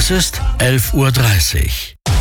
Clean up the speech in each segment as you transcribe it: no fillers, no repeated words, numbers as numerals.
Es ist 11:30 Uhr.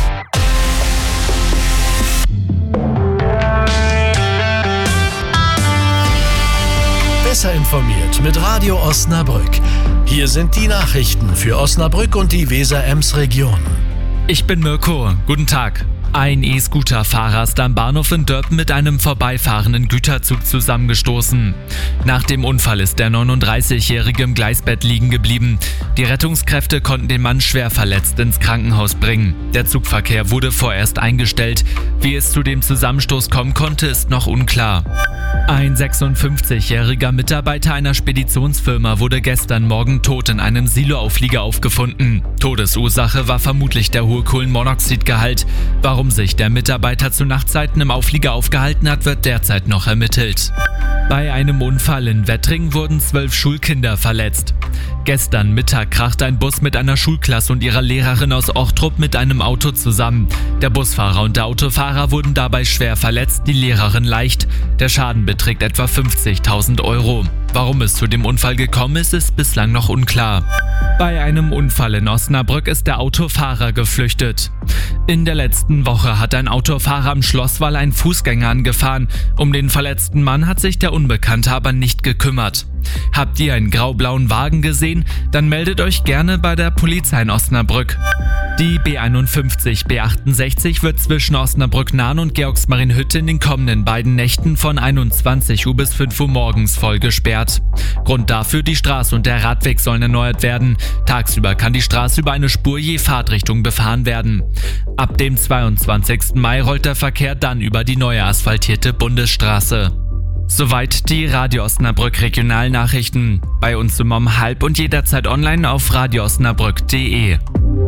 Besser informiert mit Radio Osnabrück. Hier sind die Nachrichten für Osnabrück und die Weser-Ems-Region. Ich bin Mirko. Guten Tag. Ein E-Scooter-Fahrer ist am Bahnhof in Dörpen mit einem vorbeifahrenden Güterzug zusammengestoßen. Nach dem Unfall ist der 39-Jährige im Gleisbett liegen geblieben. Die Rettungskräfte konnten den Mann schwer verletzt ins Krankenhaus bringen. Der Zugverkehr wurde vorerst eingestellt. Wie es zu dem Zusammenstoß kommen konnte, ist noch unklar. Ein 56-jähriger Mitarbeiter einer Speditionsfirma wurde gestern Morgen tot in einem Siloauflieger aufgefunden. Todesursache war vermutlich der hohe Kohlenmonoxidgehalt. Warum sich der Mitarbeiter zu Nachtzeiten im Auflieger aufgehalten hat, wird derzeit noch ermittelt. Bei einem Unfall in Wettring wurden 12 Schulkinder verletzt. Gestern Mittag krachte ein Bus mit einer Schulklasse und ihrer Lehrerin aus Ochtrup mit einem Auto zusammen. Der Busfahrer und der Autofahrer wurden dabei schwer verletzt, die Lehrerin leicht. Der Schaden beträgt etwa 50.000 Euro. Warum es zu dem Unfall gekommen ist, ist bislang noch unklar. Bei einem Unfall in Osnabrück ist der Autofahrer geflüchtet. In der letzten Woche hat ein Autofahrer am Schlosswall einen Fußgänger angefahren. Um den verletzten Mann hat sich der Unbekannte aber nicht gekümmert. Habt ihr einen grau-blauen Wagen gesehen? Dann meldet euch gerne bei der Polizei in Osnabrück. Die B51, B68 wird zwischen Osnabrück-Nahen und Georgsmarienhütte in den kommenden beiden Nächten von 21 Uhr bis 5 Uhr morgens voll gesperrt. Grund dafür: die Straße und der Radweg sollen erneuert werden. Tagsüber kann die Straße über eine Spur je Fahrtrichtung befahren werden. Ab dem 22. Mai rollt der Verkehr dann über die neue asphaltierte Bundesstraße. Soweit die Radio Osnabrück Regionalnachrichten. Bei uns um 12:30 und jederzeit online auf radioosnabrück.de.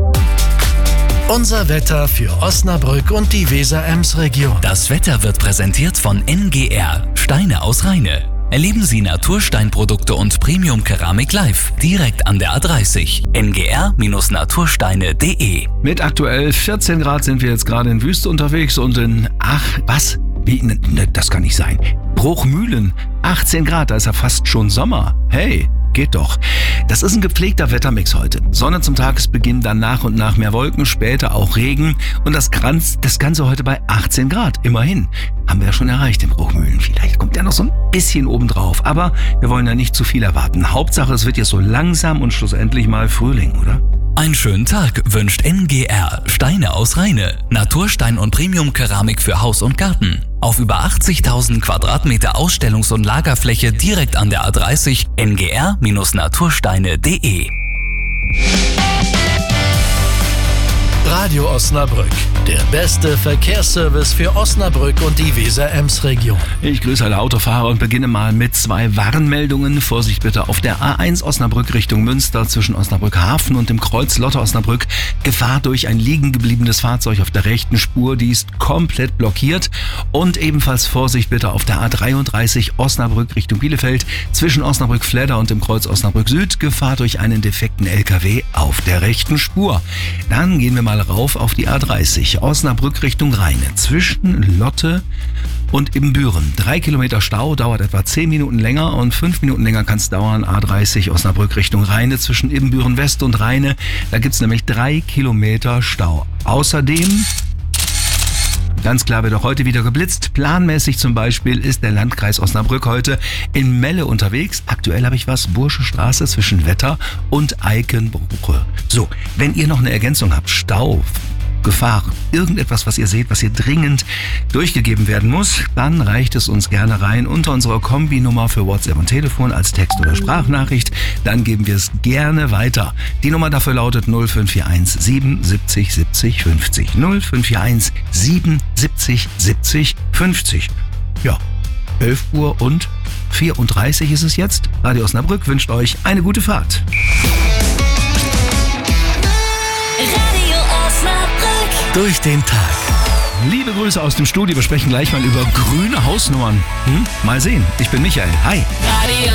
Unser Wetter für Osnabrück und die Weser-Ems-Region. Das Wetter wird präsentiert von NGR, Steine aus Rheine. Erleben Sie Natursteinprodukte und Premium-Keramik live, direkt an der A30. ngr-natursteine.de. Mit aktuell 14 Grad sind wir jetzt gerade in Wüste unterwegs und in, das kann nicht sein. Bruchmühlen, 18 Grad, da ist ja fast schon Sommer. Hey, geht doch. Das ist ein gepflegter Wettermix heute. Sonne zum Tagesbeginn, dann nach und nach mehr Wolken, später auch Regen und das Ganze heute bei 18 Grad. Immerhin haben wir ja schon erreicht in Bruchmühlen. Vielleicht kommt ja noch so ein bisschen obendrauf, aber wir wollen ja nicht zu viel erwarten. Hauptsache, es wird jetzt so langsam und schlussendlich mal Frühling, oder? Einen schönen Tag wünscht NGR, Steine aus Rheine. Naturstein und Premium-Keramik für Haus und Garten. Auf über 80.000 Quadratmeter Ausstellungs- und Lagerfläche direkt an der A30. ngr-natursteine.de. Radio Osnabrück, der beste Verkehrsservice für Osnabrück und die Weser-Ems-Region. Ich grüße alle Autofahrer und beginne mal mit 2 Warnmeldungen. Vorsicht bitte auf der A1 Osnabrück Richtung Münster zwischen Osnabrück Hafen und dem Kreuz Lotte Osnabrück. Gefahr durch ein liegen gebliebenes Fahrzeug auf der rechten Spur, die ist komplett blockiert. Und ebenfalls Vorsicht bitte auf der A33 Osnabrück Richtung Bielefeld zwischen Osnabrück Fledder und dem Kreuz Osnabrück Süd. Gefahr durch einen defekten LKW auf der rechten Spur. Dann gehen wir mal rauf auf die A30 Osnabrück Richtung Rheine zwischen Lotte und Ibbenbüren. 3 Kilometer Stau, dauert etwa 10 Minuten länger und 5 Minuten länger kann es dauern. A30 Osnabrück Richtung Rheine zwischen Ibbenbüren West und Rheine. Da gibt es nämlich 3 Kilometer Stau. Außerdem, ganz klar wird auch heute wieder geblitzt. Planmäßig zum Beispiel ist der Landkreis Osnabrück heute in Melle unterwegs. Aktuell habe ich was, Burschenstraße zwischen Wetter und Eikenbruche. So, wenn ihr noch eine Ergänzung habt, Stau, Gefahr, irgendetwas, was ihr seht, was hier dringend durchgegeben werden muss, dann reicht es uns gerne rein unter unserer Kombinummer für WhatsApp und Telefon als Text- oder Sprachnachricht. Dann geben wir es gerne weiter. Die Nummer dafür lautet 0541 77 70 50. 0541 77 70 50. Ja, 11 Uhr und 34 ist es jetzt. Radio Osnabrück wünscht euch eine gute Fahrt. Durch den Tag. Liebe Grüße aus dem Studio. Wir sprechen gleich mal über grüne Hausnummern. Mal sehen. Ich bin Michael. Hi. Radio